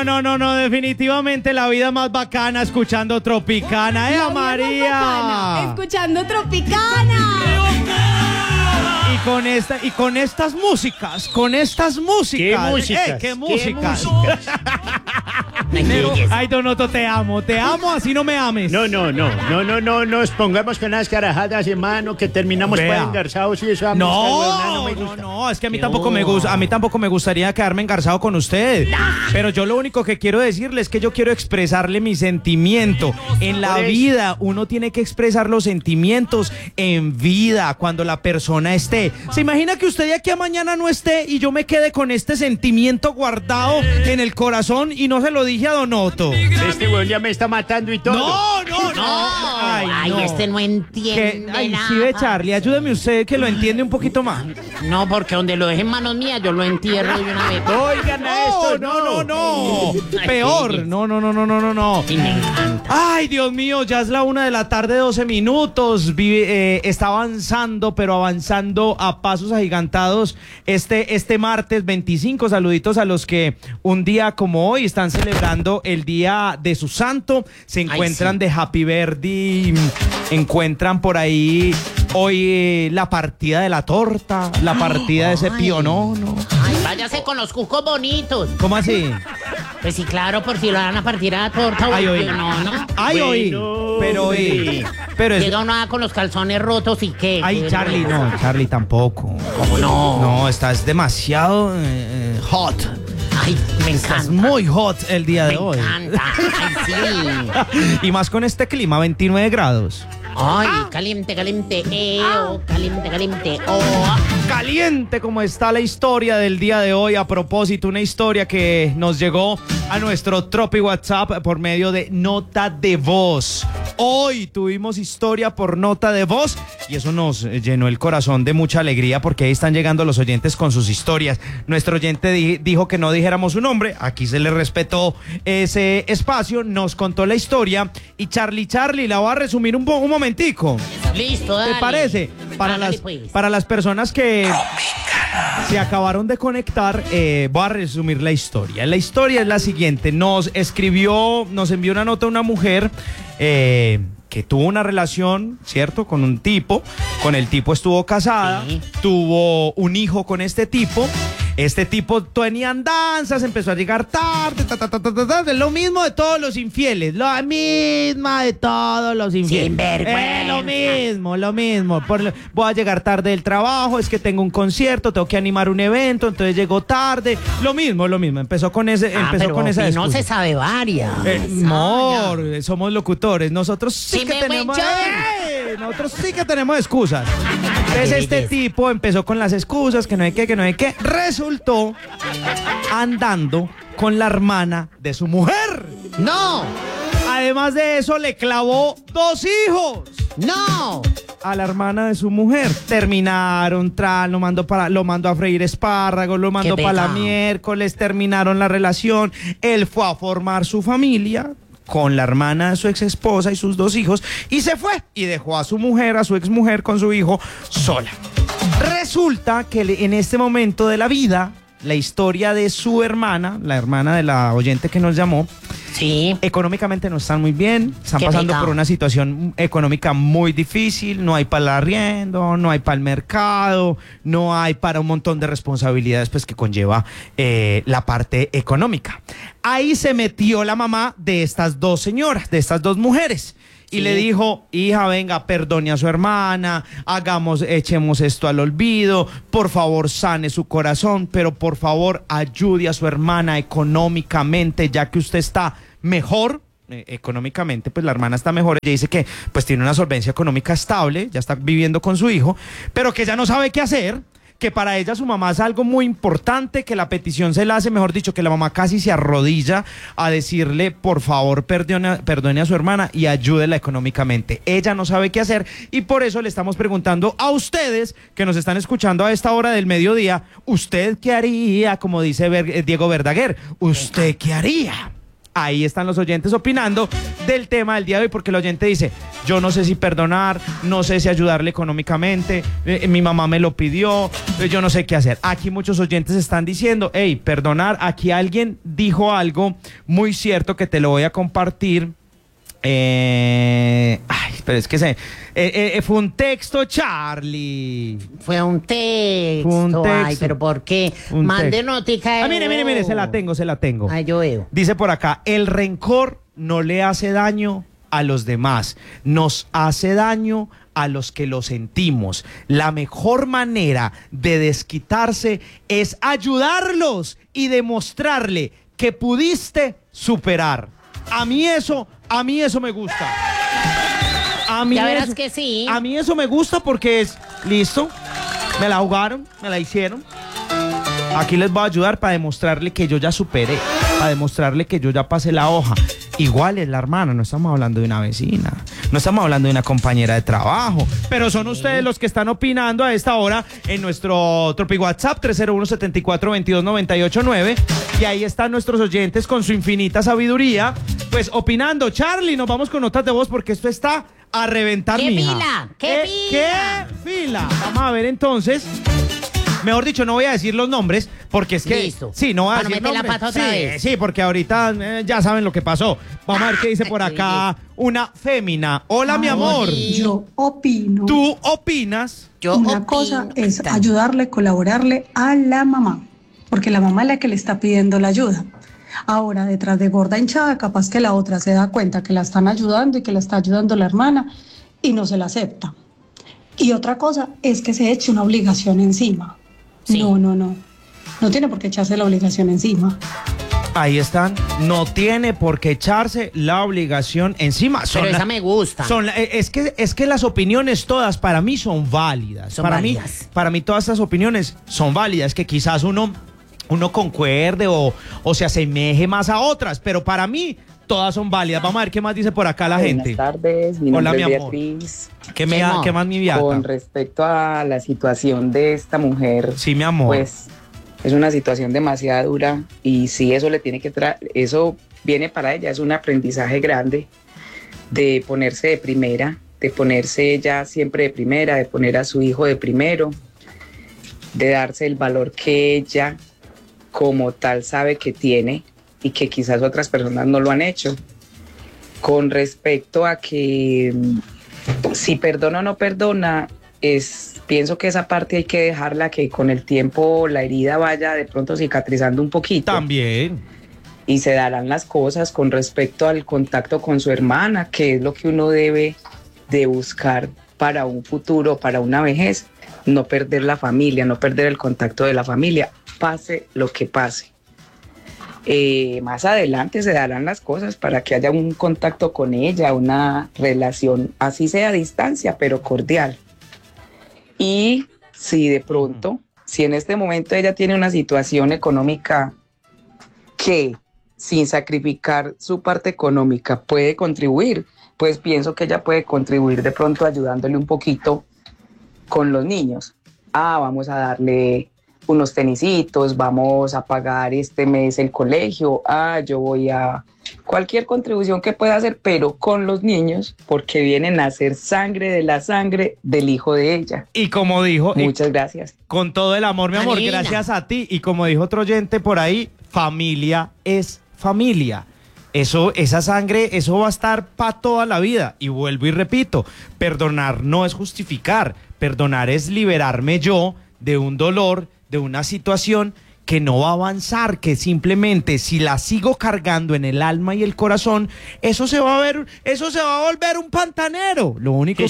No, definitivamente la vida más bacana escuchando Tropicana, María. Bacana, escuchando Tropicana. Y con estas músicas. ¿Qué músicas? ¿Qué músicas? Ay, Donoto, te amo, así no me ames. No, nos pongamos con las carajadas, hermano, que terminamos Vea. para engarzados y eso. No, es que a mí tampoco me gusta, a mí tampoco me gustaría quedarme engarzado con usted. Pero yo lo único que quiero decirle es que yo quiero expresarle mi sentimiento. En la vida uno tiene que expresar los sentimientos en vida, cuando la persona esté. ¿Se imagina que usted de aquí a mañana no esté y yo me quede con este sentimiento guardado en el corazón y no se lo dije a Donoto? Este weón ya me está matando y todo. No. Ay, este no entiende nada. Sí ve, Charlie, ayúdeme usted que lo entiende un poquito más. No, porque donde lo deje en manos mías, yo lo entierro de una vez. Oigan a esto, No. Peor. No. Y me encanta. Ay, Dios mío, ya es la 1:12 PM. Está avanzando, pero avanzando a pasos agigantados este martes 25. Saluditos a los que un día como hoy están celebrando el día de su santo. Se encuentran de Happy Birthday, encuentran por ahí hoy la partida de la torta, la partida de ese pionono. Ay, váyase con los cucos bonitos. ¿Cómo así? Pues sí, claro, por si lo van a partir a la torta. Ay, oí. No. Ay, oí. Pero oí. Pero es... Llega uno con los calzones rotos y qué. Ay, Charlie, no, Charlie tampoco. ¿Cómo no? No, estás demasiado hot. Ay, me Estás encanta. muy hot el día de hoy. Me encanta. Ay, sí. Y más con este clima, 29 grados. Ay, caliente. Caliente. Caliente como está la historia del día de hoy. A propósito, una historia que nos llegó a nuestro Tropi WhatsApp por medio de nota de voz. Hoy tuvimos historia por nota de voz y eso nos llenó el corazón de mucha alegría porque ahí están llegando los oyentes con sus historias. Nuestro oyente dijo que no dijéramos su nombre, aquí se le respetó ese espacio, nos contó la historia y Charlie, la voy a resumir un momentico. Listo, dale. ¿Te parece? Para las personas que se acabaron de conectar, voy a resumir la historia. La historia es la siguiente. Nos envió una nota una mujer que tuvo una relación, ¿cierto? Con un tipo. Con el tipo estuvo casada. Sí. Tuvo un hijo con este tipo. Este tipo tenía andanzas, empezó a llegar tarde, lo mismo de todos los infieles, lo mismo de todos los infieles. Sinvergüenza. Lo mismo. Voy a llegar tarde del trabajo, es que tengo un concierto, tengo que animar un evento, entonces llego tarde. Lo mismo. Empezó con esa excusa. No se sabe varias. Amor, somos locutores. Nosotros sí Sí que me tenemos. voy Nosotros sí que tenemos excusas. Entonces este tipo empezó con las excusas, que no hay qué. Resultó andando con la hermana de su mujer. No. Además de eso, le clavó 2 hijos. No. A la hermana de su mujer. Terminaron, lo mandó a freír espárragos, lo mandó Qué para la pecado. miércoles, terminaron la relación. Él fue a formar su familia con la hermana de su ex esposa y sus 2 hijos y se fue y dejó a su mujer, a su ex mujer con su hijo sola. Resulta que en este momento de la vida, la historia de su hermana, la hermana de la oyente que nos llamó, Sí. económicamente no están muy bien, están Qué pasando pecado. por una situación económica muy difícil, no hay para el arriendo, no hay para el mercado, no hay para un montón de responsabilidades pues que conlleva la parte económica. Ahí se metió la mamá de estas 2 señoras, de estas 2 mujeres. Y Sí. le dijo, hija, venga, perdone a su hermana, echemos esto al olvido, por favor sane su corazón, pero por favor ayude a su hermana económicamente, ya que usted está mejor. Económicamente, pues la hermana está mejor. Ella dice que pues tiene una solvencia económica estable, ya está viviendo con su hijo, pero que ella no sabe qué hacer, que para ella su mamá es algo muy importante, que la petición se la hace, mejor dicho, que la mamá casi se arrodilla a decirle, por favor, perdone a su hermana y ayúdela económicamente. Ella no sabe qué hacer y por eso le estamos preguntando a ustedes que nos están escuchando a esta hora del mediodía, ¿usted qué haría? Como dice Diego Verdaguer, ¿usted qué haría? Ahí están los oyentes opinando del tema del día de hoy, porque el oyente dice, yo no sé si perdonar, no sé si ayudarle económicamente, mi mamá me lo pidió, yo no sé qué hacer. Aquí muchos oyentes están diciendo, hey, perdonar. Aquí alguien dijo algo muy cierto que te lo voy a compartir. Pero es que fue un texto, Charlie. Fue un texto. Ay, pero ¿por qué? Mande notica. Mire, se la tengo. Ay, yo veo. Dice por acá, el rencor no le hace daño a los demás, nos hace daño a los que lo sentimos. La mejor manera de desquitarse es ayudarlos y demostrarle que pudiste superar. A mí eso me gusta. Ya verás que sí. A mí eso me gusta porque es, listo, me la jugaron, me la hicieron. Aquí les voy a ayudar para demostrarle que yo ya superé, para demostrarle que yo ya pasé la hoja. Igual es la hermana, no estamos hablando de una vecina, no estamos hablando de una compañera de trabajo, pero son ustedes los que están opinando a esta hora en nuestro Tropi WhatsApp 301-7422-989, y ahí están nuestros oyentes con su infinita sabiduría, pues opinando. Charlie, nos vamos con notas de voz porque esto está a reventar, mija. ¿Qué fila? Vamos a ver entonces. Mejor dicho, no voy a decir los nombres porque es que... Listo. Sí, no voy a decir meter nombres. la pata otra vez. Sí, porque ahorita ya saben lo que pasó. Vamos a ver qué dice por acá una fémina. Hola, mi amor. Yo opino. ¿Tú opinas? Una cosa es ayudarle, colaborarle a la mamá, porque la mamá es la que le está pidiendo la ayuda. Ahora, detrás de gorda hinchada, capaz que la otra se da cuenta que la están ayudando y que la está ayudando la hermana y no se la acepta. Y otra cosa es que se eche una obligación encima. Sí. No tiene por qué echarse la obligación encima. Ahí están, no tiene por qué echarse la obligación encima. Pero esa me gusta. Es que las opiniones todas para mí son válidas. Para mí todas estas opiniones son válidas, que quizás uno concuerde o se asemeje más a otras, pero para mí todas son válidas. Vamos a ver qué más dice por acá la gente. Buenas tardes, mi nombre es Beatriz. ¿Qué más, mi Beata? Con respecto a la situación de esta mujer, sí, mi amor, pues es una situación demasiado dura y sí, eso le tiene que eso viene para ella, es un aprendizaje grande de ponerse de primera, de ponerse ella siempre de primera, de poner a su hijo de primero, de darse el valor que ella como tal sabe que tiene y que quizás otras personas no lo han hecho. Con respecto a que si perdona o no perdona, pienso que esa parte hay que dejarla, que con el tiempo la herida vaya de pronto cicatrizando un poquito. También. Y se darán las cosas con respecto al contacto con su hermana, que es lo que uno debe de buscar para un futuro, para una vejez, no perder la familia, no perder el contacto de la familia, pase lo que pase. Más adelante se darán las cosas para que haya un contacto con ella, una relación, así sea a distancia, pero cordial. Y si de pronto, si en este momento ella tiene una situación económica que sin sacrificar su parte económica puede contribuir, pues pienso que ella puede contribuir de pronto ayudándole un poquito con los niños. Vamos a darle unos tenisitos, vamos a pagar este mes el colegio, yo voy a cualquier contribución que pueda hacer, pero con los niños, porque vienen a ser sangre de la sangre del hijo de ella. Y como dijo... Muchas gracias. Con todo el amor, mi amor, Marina, gracias a ti. Y como dijo otro oyente por ahí, familia es familia. Esa sangre, eso va a estar para toda la vida. Y vuelvo y repito, perdonar no es justificar, perdonar es liberarme yo de un dolor, de una situación que no va a avanzar, que simplemente si la sigo cargando en el alma y el corazón, eso se va a volver un pantanero. Lo único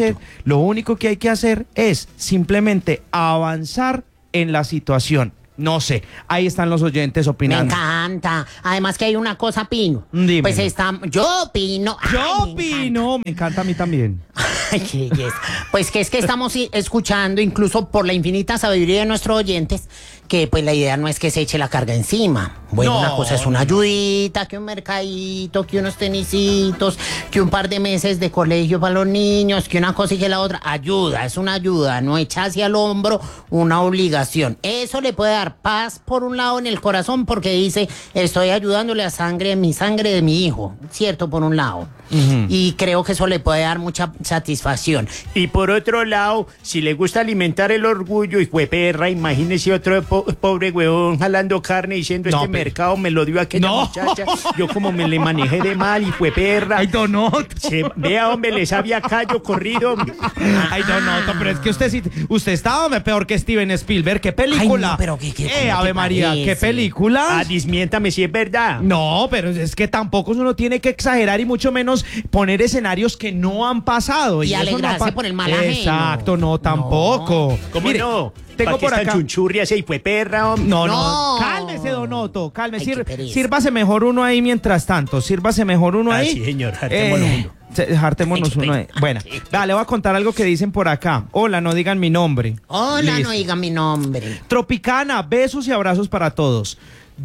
que hay que hacer es simplemente avanzar en la situación. No sé, ahí están los oyentes opinando. Me encanta. Además que hay una cosa, Pino. Dímelo. Pues yo opino. Me encanta a mí también. Ay, qué belleza. Pues que es que estamos escuchando, incluso por la infinita sabiduría de nuestros oyentes, que pues la idea no es que se eche la carga encima. Bueno, No, una cosa es una ayudita, que un mercadito, que unos tenisitos, que un par de meses de colegio para los niños, que una cosa y que la otra. Ayuda, es una ayuda, no echa hacia el hombro una obligación. Eso le puede dar paz por un lado en el corazón porque dice, estoy ayudándole a sangre de mi hijo, ¿cierto? Por un lado. Y creo que eso le puede dar mucha satisfacción. Y por otro lado, si le gusta alimentar el orgullo, y fue perra, imagínese otro pobre huevón jalando carne diciendo No, mercado me lo dio aquella muchacha, yo como me le manejé de mal y fue perra. Ay, Donoto. Vea, hombre, le sabía callo corrido, hombre. Ay, Donoto, pero es que usted estaba hombre, peor que Steven Spielberg. ¿Qué película? Ay, no, pero ¿qué Ave te María, parece? ¿qué película? Desmiéntame si es verdad. No, pero es que tampoco uno tiene que exagerar y mucho menos poner escenarios que no han pasado. Y eso alegrarse no por el mal ajeno. Exacto, no, tampoco. ¿Cómo Mire, no? tengo por acá. Chunchurrias y fue perra, hombre. No, No. cálmese, Donoto, cálmese. Ay, qué pereza. Sírvase mejor uno ahí mientras tanto. Sírvase mejor uno ahí. Sí, señor, hartémonos uno. Hartémonos Ay, qué uno ahí. Bueno, le voy a contar algo que dicen por acá. Hola, no digan mi nombre. Hola, Listo. no diga mi nombre. Tropicana, besos y abrazos para todos.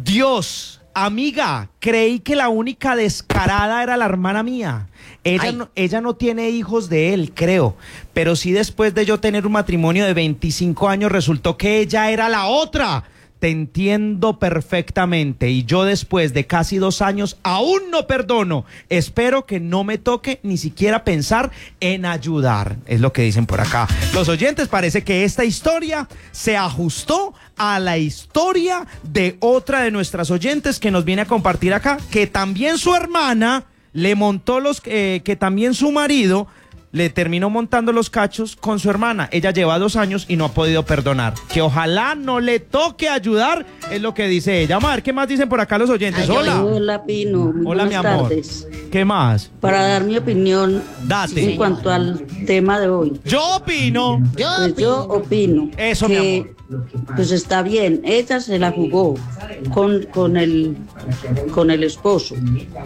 Dios, amiga, creí que la única descarada era la hermana mía. Ay. Ella no tiene hijos de él, creo. Pero sí después de yo tener un matrimonio de 25 años resultó que ella era la otra. Te entiendo perfectamente y yo después de casi 2 años aún no perdono. Espero que no me toque ni siquiera pensar en ayudar. Es lo que dicen por acá. Los oyentes, parece que esta historia se ajustó a la historia de otra de nuestras oyentes que nos viene a compartir acá, que también su hermana le montó que también su marido le terminó montando los cachos con su hermana. Ella lleva 2 años y no ha podido perdonar. Que ojalá no le toque ayudar, es lo que dice ella. Vamos a ver qué más dicen por acá los oyentes. Ay, Hola. Hola, Pino. Muy Hola, mi buenas amor. tardes. ¿Qué más? Para dar mi opinión Date. en cuanto al tema de hoy. Yo opino. Pues yo opino Eso, mi que pues está bien, ella se la jugó con el esposo.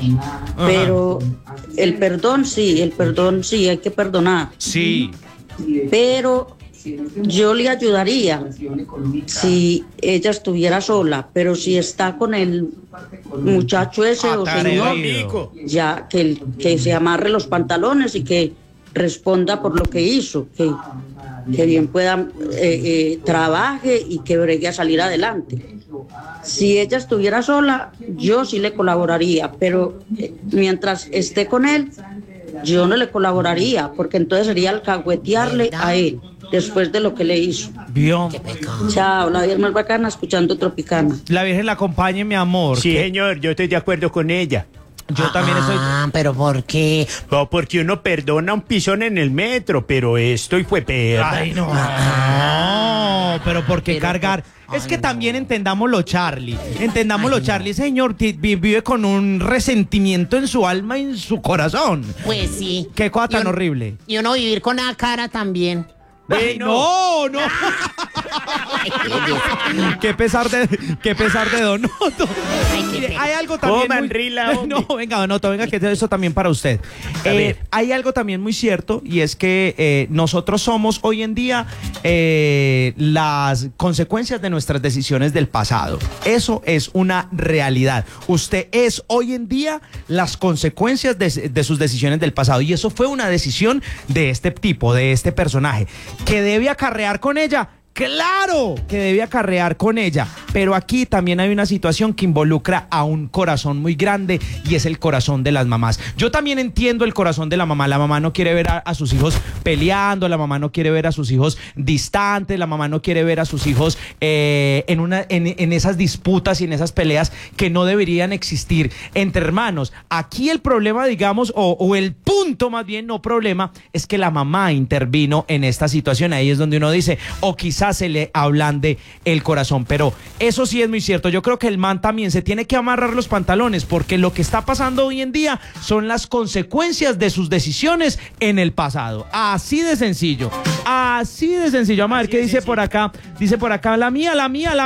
Pero el perdón sí, hay que perdonar. Sí. Pero yo le ayudaría si ella estuviera sola, pero si está con el muchacho ese o señor, Atrevido. ya que se amarre los pantalones y que responda por lo que hizo, que bien pueda trabaje y que bregue a salir adelante. Si ella estuviera sola, yo sí le colaboraría, pero mientras esté con él, yo no le colaboraría, porque entonces sería alcahuetearle a él después de lo que le hizo. Vio. Chao, la Virgen más bacana, escuchando Tropicana. La Virgen la acompañe, mi amor. Sí, que señor, yo estoy de acuerdo con ella. yo también estoy... Ah, pero ¿por qué? No, porque uno perdona un pisón en el metro, pero esto y fue perra. Ay, no. No, pero ¿por qué Pero, cargar? Es ay, que no. también entendámoslo, Charlie. Entendámoslo, Ay, no. Charlie. Señor, vive con un resentimiento en su alma y en su corazón. Pues sí. Qué cosa tan Y uno- horrible. Y uno vivir con la cara también. Ay, no, no. Ay, qué belleza. qué pesar de Donoto. Ay, qué Mire, pena. hay algo también Coman, muy... Rila, hombre. No, venga, Donoto, venga, que eso también para usted. A ver. Hay algo también muy cierto y es que nosotros somos hoy en día las consecuencias de nuestras decisiones del pasado. Eso es una realidad. Usted es hoy en día las consecuencias de sus decisiones del pasado y eso fue una decisión de este tipo, de este personaje, que debe acarrear con ella. Claro que debe acarrear con ella, pero aquí también hay una situación que involucra a un corazón muy grande y es el corazón de las mamás. Yo también entiendo el corazón de la mamá no quiere ver a sus hijos peleando, la mamá no quiere ver a sus hijos distantes, la mamá no quiere ver a sus hijos en esas disputas y en esas peleas que no deberían existir entre hermanos. Aquí el problema, digamos, o el punto más bien, no problema, es que la mamá intervino en esta situación. Ahí es donde uno dice, o quizás se le ablande el corazón, pero eso sí es muy cierto. Yo creo que el man también se tiene que amarrar los pantalones porque lo que está pasando hoy en día son las consecuencias de sus decisiones en el pasado. Así de sencillo, así de sencillo. Vamos a ver qué dice por acá. Dice por acá, la mía. La mía.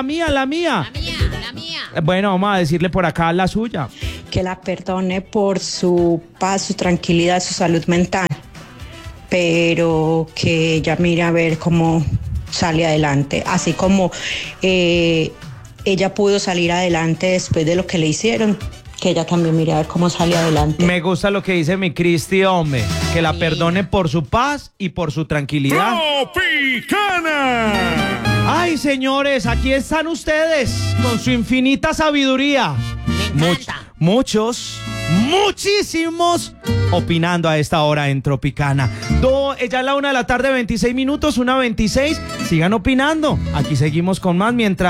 Bueno, vamos a decirle por acá la suya. Que la perdone por su paz, su tranquilidad, su salud mental, pero que ella mire a ver cómo sale adelante, así como ella pudo salir adelante después de lo que le hicieron, que ella también mire a ver cómo sale adelante. Me gusta lo que dice mi Cristi, hombre, que la perdone por su paz y por su tranquilidad. ¡Tropicana! Ay, señores, aquí están ustedes con su infinita sabiduría. Muchísimos opinando a esta hora en Tropicana. Ya es la 1:26 PM, 1:26. Sigan opinando. Aquí seguimos con más mientras